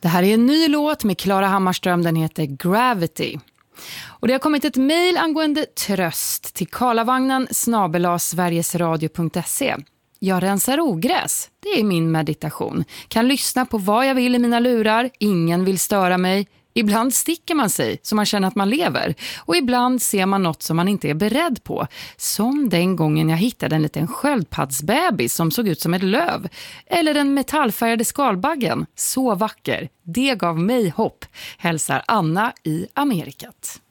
Det här är en ny låt med Klara Hammarström, den heter Gravity. Och det har kommit ett mejl angående tröst till karlavagnen@sverigesradio.se. Jag rensar ogräs, det är min meditation. Kan lyssna på vad jag vill i mina lurar, ingen vill störa mig. Ibland sticker man sig så man känner att man lever. Och ibland ser man något som man inte är beredd på. Som den gången jag hittade en liten sköldpaddsbebis som såg ut som ett löv. Eller den metallfärgade skalbaggen. Så vacker. Det gav mig hopp. Hälsar Anna i Amerikat.